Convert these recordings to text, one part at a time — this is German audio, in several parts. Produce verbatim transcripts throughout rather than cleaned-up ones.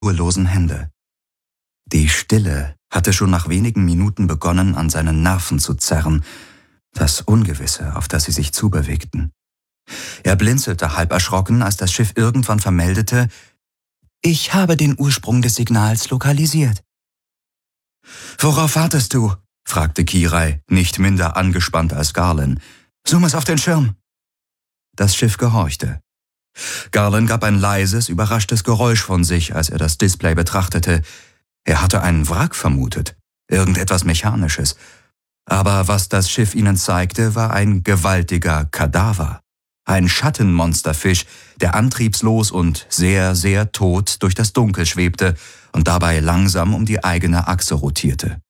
ruhelosen Hände. Die Stille hatte schon nach wenigen Minuten begonnen, an seinen Nerven zu zerren, das Ungewisse, auf das sie sich zubewegten. Er blinzelte halb erschrocken, als das Schiff irgendwann vermeldete: »Ich habe den Ursprung des Signals lokalisiert.« »Worauf wartest du?« fragte Kirai, nicht minder angespannt als Garland. »Zoom es auf den Schirm!« Das Schiff gehorchte. Garland gab ein leises, überraschtes Geräusch von sich, als er das Display betrachtete. Er hatte einen Wrack vermutet, irgendetwas Mechanisches. Aber was das Schiff ihnen zeigte, war ein gewaltiger Kadaver. Ein Schattenmonsterfisch, der antriebslos und sehr, sehr tot durch das Dunkel schwebte und dabei langsam um die eigene Achse rotierte.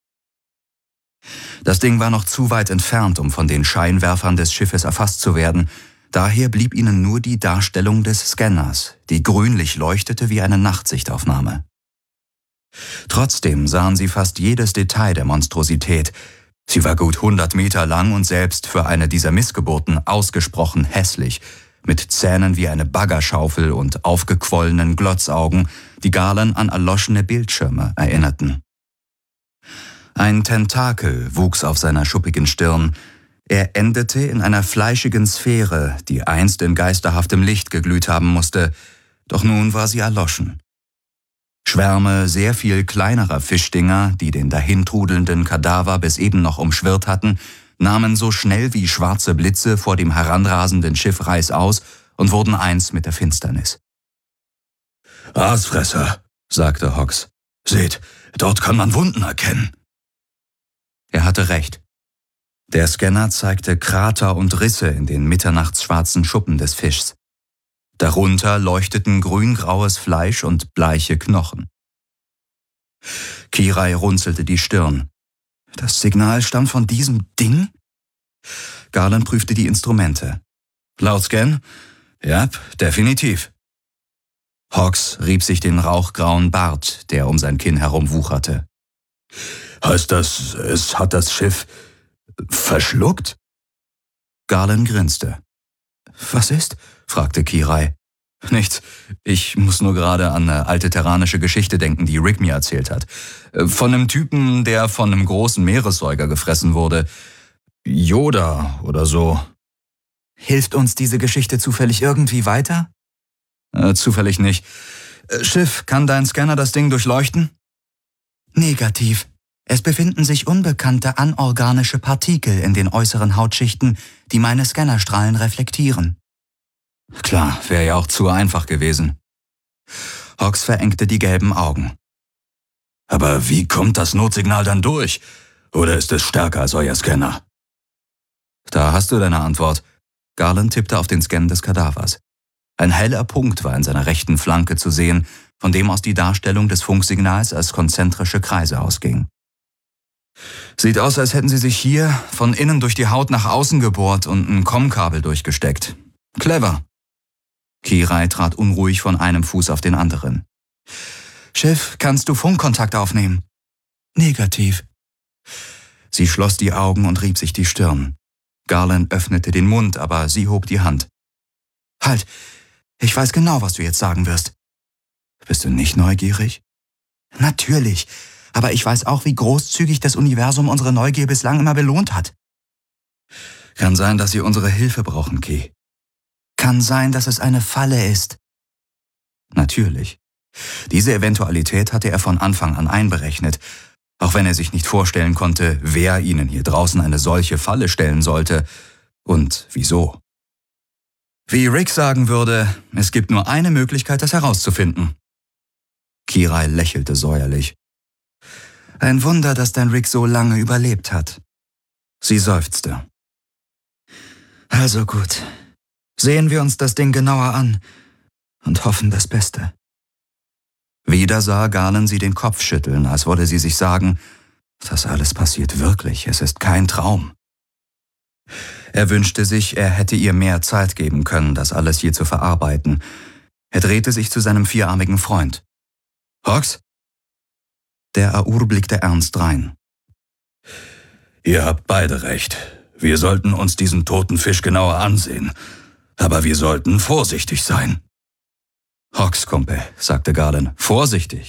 Das Ding war noch zu weit entfernt, um von den Scheinwerfern des Schiffes erfasst zu werden. Daher blieb ihnen nur die Darstellung des Scanners, die grünlich leuchtete wie eine Nachtsichtaufnahme. Trotzdem sahen sie fast jedes Detail der Monstrosität. Sie war gut hundert Meter lang und selbst für eine dieser Missgeburten ausgesprochen hässlich, mit Zähnen wie eine Baggerschaufel und aufgequollenen Glotzaugen, die Garland an erloschene Bildschirme erinnerten. Ein Tentakel wuchs auf seiner schuppigen Stirn. Er endete in einer fleischigen Sphäre, die einst in geisterhaftem Licht geglüht haben musste, doch nun war sie erloschen. Schwärme sehr viel kleinerer Fischdinger, die den dahintrudelnden Kadaver bis eben noch umschwirrt hatten, nahmen so schnell wie schwarze Blitze vor dem heranrasenden Schiff reißaus und wurden eins mit der Finsternis. »Aasfresser«, sagte Hawks. »Seht, dort kann man Wunden erkennen.« Er hatte recht. Der Scanner zeigte Krater und Risse in den mitternachtsschwarzen Schuppen des Fischs. Darunter leuchteten grüngraues Fleisch und bleiche Knochen. Kirai runzelte die Stirn. Das Signal stammt von diesem Ding? Garland prüfte die Instrumente. Laut Scan? Ja, definitiv. Hawks rieb sich den rauchgrauen Bart, der um sein Kinn herum wucherte. Heißt das, es hat das Schiff verschluckt? Garland grinste. Was ist? Fragte Kirai. Nichts, ich muss nur gerade an eine alte terranische Geschichte denken, die Rick mir erzählt hat. Von einem Typen, der von einem großen Meeressäuger gefressen wurde. Yoda oder so. Hilft uns diese Geschichte zufällig irgendwie weiter? Äh, zufällig nicht. Schiff, kann dein Scanner das Ding durchleuchten? Negativ. Es befinden sich unbekannte anorganische Partikel in den äußeren Hautschichten, die meine Scannerstrahlen reflektieren. Klar, wäre ja auch zu einfach gewesen. Hawks verengte die gelben Augen. Aber wie kommt das Notsignal dann durch? Oder ist es stärker als euer Scanner? Da hast du deine Antwort. Garland tippte auf den Scan des Kadavers. Ein heller Punkt war in seiner rechten Flanke zu sehen, von dem aus die Darstellung des Funksignals als konzentrische Kreise ausging. Sieht aus, als hätten sie sich hier von innen durch die Haut nach außen gebohrt und ein COM-Kabel durchgesteckt. Clever. Kirai trat unruhig von einem Fuß auf den anderen. Schiff, kannst du Funkkontakt aufnehmen? Negativ. Sie schloss die Augen und rieb sich die Stirn. Garland öffnete den Mund, aber sie hob die Hand. Halt, ich weiß genau, was du jetzt sagen wirst. Bist du nicht neugierig? Natürlich, aber ich weiß auch, wie großzügig das Universum unsere Neugier bislang immer belohnt hat. Kann sein, dass sie unsere Hilfe brauchen, Ki. Kann sein, dass es eine Falle ist. Natürlich. Diese Eventualität hatte er von Anfang an einberechnet, auch wenn er sich nicht vorstellen konnte, wer ihnen hier draußen eine solche Falle stellen sollte und wieso. Wie Rick sagen würde, es gibt nur eine Möglichkeit, das herauszufinden. Kirai lächelte säuerlich. Ein Wunder, dass dein Rick so lange überlebt hat. Sie seufzte. Also gut. Sehen wir uns das Ding genauer an und hoffen das Beste. Wieder sah Garland sie den Kopf schütteln, als wolle sie sich sagen, das alles passiert wirklich, es ist kein Traum. Er wünschte sich, er hätte ihr mehr Zeit geben können, das alles hier zu verarbeiten. Er drehte sich zu seinem vierarmigen Freund. Hawks? Der Aur blickte ernst rein. Ihr habt beide recht. Wir sollten uns diesen toten Fisch genauer ansehen. Aber wir sollten vorsichtig sein. Hawks, Kumpel, sagte Garland. Vorsichtig.